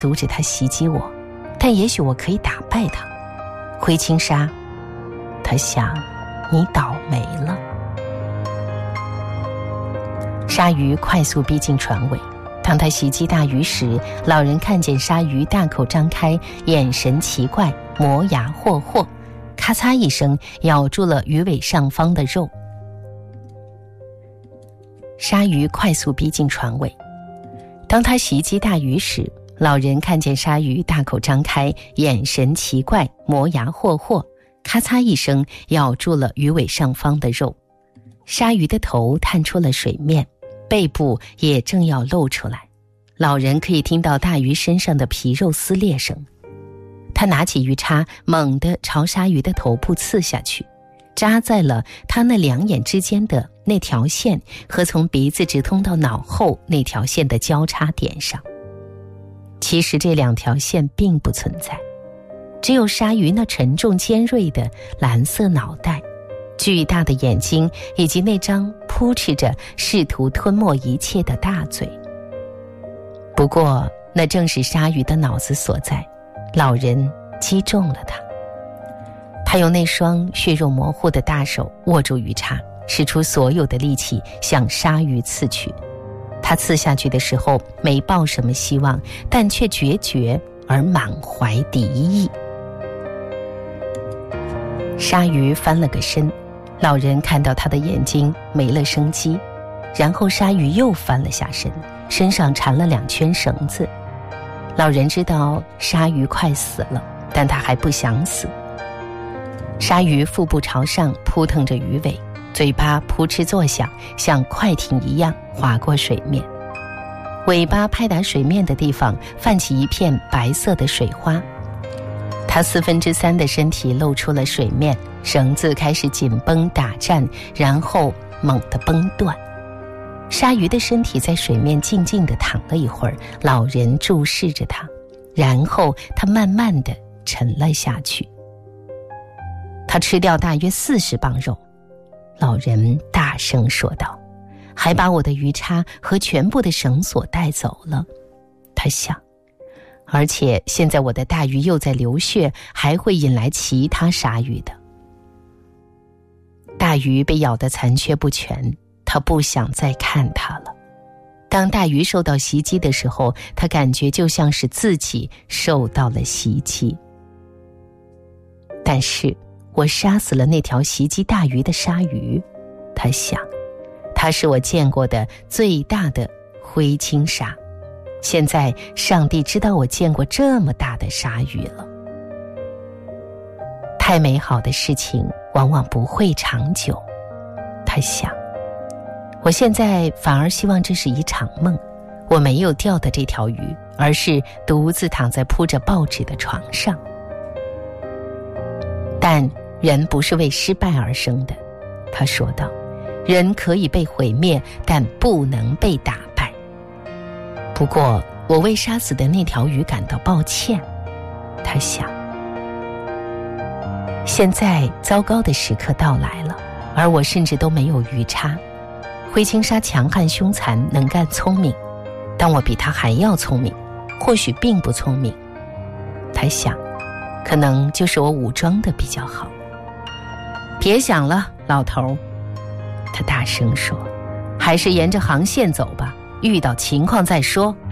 阻止他袭击我，但也许我可以打败他。灰青鲨，他想，你倒霉了。鲨鱼快速逼近船尾，当他袭击大鱼时，老人看见鲨鱼大口张开，眼神奇怪，磨牙霍霍，咔嚓一声咬住了鱼尾上方的肉。鲨鱼快速逼近船尾，当他袭击大鱼时，老人看见鲨鱼大口张开，眼神奇怪，磨牙霍霍，咔嚓一声咬住了鱼尾上方的肉。鲨鱼的头探出了水面，背部也正要露出来，老人可以听到大鱼身上的皮肉撕裂声。他拿起鱼叉，猛地朝鲨鱼的头部刺下去，扎在了他那两眼之间的那条线和从鼻子直通到脑后那条线的交叉点上。其实这两条线并不存在，只有鲨鱼那沉重尖锐的蓝色脑袋、巨大的眼睛以及那张扑哧着试图吞没一切的大嘴。不过那正是鲨鱼的脑子所在，老人击中了他。他用那双血肉模糊的大手握住鱼叉，使出所有的力气向鲨鱼刺去。他刺下去的时候没抱什么希望，但却决绝而满怀敌意。鲨鱼翻了个身，老人看到他的眼睛没了生机，然后鲨鱼又翻了下身，身上缠了2圈绳子。老人知道鲨鱼快死了，但他还不想死。鲨鱼腹部朝上扑腾着鱼尾，嘴巴扑哧作响，像快艇一样划过水面。尾巴拍打水面的地方泛起一片白色的水花。它3/4的身体露出了水面，绳子开始紧绷打颤，然后猛地崩断。鲨鱼的身体在水面静静地躺了一会儿，老人注视着它，然后它慢慢地沉了下去。他吃掉大约40磅肉，老人大声说道，还把我的鱼叉和全部的绳索带走了。他想，而且现在我的大鱼又在流血，还会引来其他鲨鱼的。大鱼被咬得残缺不全，他不想再看它了。当大鱼受到袭击的时候，他感觉就像是自己受到了袭击。但是我杀死了那条袭击大鱼的鲨鱼，他想，它是我见过的最大的灰青鲨。现在上帝知道我见过这么大的鲨鱼了。太美好的事情往往不会长久，他想。我现在反而希望这是一场梦，我没有钓的这条鱼，而是独自躺在铺着报纸的床上。但人不是为失败而生的，他说道，人可以被毁灭，但不能被打败。不过我为杀死的那条鱼感到抱歉，他想。现在糟糕的时刻到来了，而我甚至都没有鱼叉。灰青鲨强悍凶残，能干聪明，但我比他还要聪明，或许并不聪明。他想，可能就是我武装的比较好。别想了，老头，他大声说，还是沿着航线走吧，遇到情况再说。